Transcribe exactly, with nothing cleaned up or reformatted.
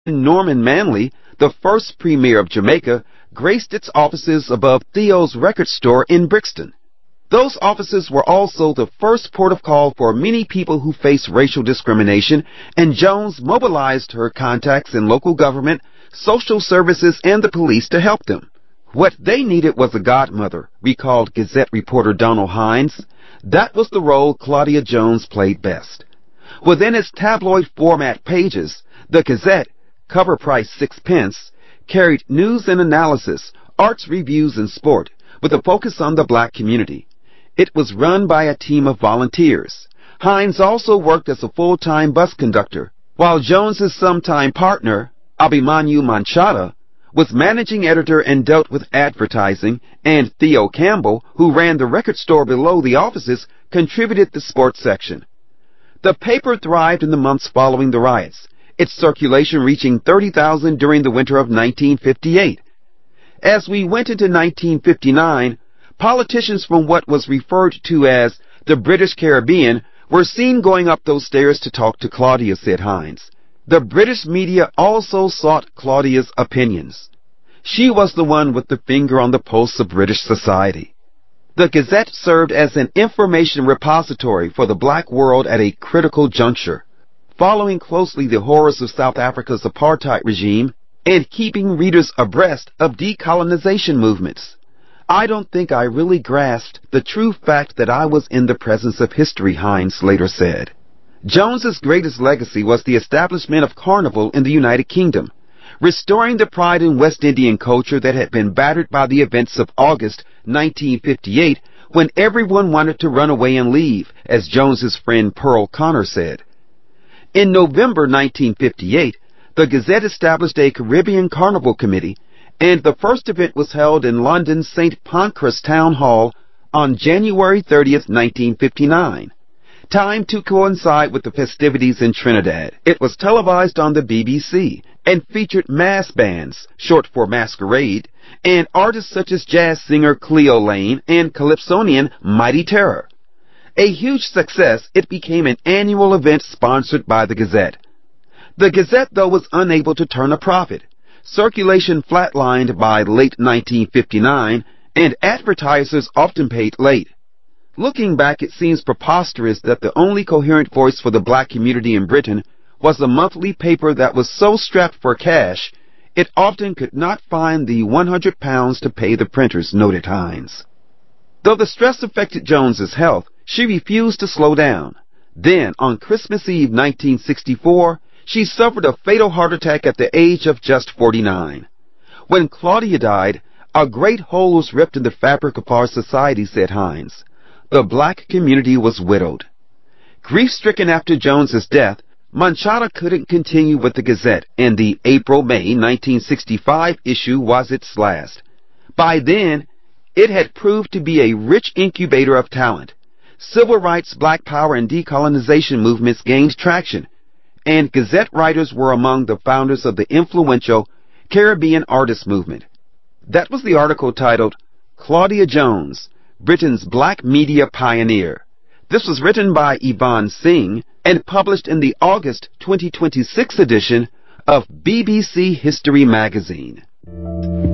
Norman Manley, the first premier of Jamaica, graced its offices above Theo's record store in Brixton. Those offices were also the first port of call for many people who face racial discrimination, and Jones mobilized her contacts in local government, social services, and the police to help them. What they needed was a godmother, recalled Gazette reporter Donald Hines. That was the role Claudia Jones played best. Within its tabloid format pages, the Gazette, cover price sixpence, carried news and analysis, arts reviews, and sport, with a focus on the black community. It was run by a team of volunteers. Hines also worked as a full-time bus conductor, while Jones's sometime partner, Abimanyu Manchada, was managing editor and dealt with advertising, and Theo Campbell, who ran the record store below the offices, contributed the sports section. The paper thrived in the months following the riots, its circulation reaching thirty thousand during the winter of nineteen fifty-eight. As we went into nineteen fifty-nine, politicians from what was referred to as the British Caribbean were seen going up those stairs to talk to Claudia, said Hines. The British media also sought Claudia's opinions. She was the one with the finger on the pulse of British society. The Gazette served as an information repository for the black world at a critical juncture, following closely the horrors of South Africa's apartheid regime and keeping readers abreast of decolonization movements. I don't think I really grasped the true fact that I was in the presence of history, Hines later said. Jones's greatest legacy was the establishment of Carnival in the United Kingdom, restoring the pride in West Indian culture that had been battered by the events of August nineteen fifty-eight, when everyone wanted to run away and leave, as Jones's friend Pearl Connor said. In November nineteen fifty-eight, the Gazette established a Caribbean Carnival Committee, and the first event was held in London's Saint Pancras Town Hall on January thirtieth, nineteen fifty-nine. Timed to coincide with the festivities in Trinidad. It was televised on the B B C and featured mass bands, short for masquerade, and artists such as jazz singer Cleo Lane and calypsonian Mighty Terror. A huge success, it became an annual event sponsored by the Gazette. The Gazette, though, was unable to turn a profit. Circulation flatlined by late nineteen fifty-nine, and advertisers often paid late. Looking back, it seems preposterous that the only coherent voice for the black community in Britain was a monthly paper that was so strapped for cash, it often could not find the one hundred pounds to pay the printers, noted Hines. Though the stress affected Jones's health, she refused to slow down. Then, on Christmas Eve nineteen sixty-four, she suffered a fatal heart attack at the age of just forty-nine. When Claudia died, a great hole was ripped in the fabric of our society, said Hines. The black community was widowed. Grief-stricken after Jones's death, Manchada couldn't continue with the Gazette, and the April-May nineteen sixty-five issue was its last. By then, it had proved to be a rich incubator of talent. Civil rights, black power, and decolonization movements gained traction, and Gazette writers were among the founders of the influential Caribbean artist movement. That was the article titled, Claudia Jones, Britain's Black Media Pioneer. This was written by Yvonne Singh and published in the August twenty twenty-six edition of B B C History magazine.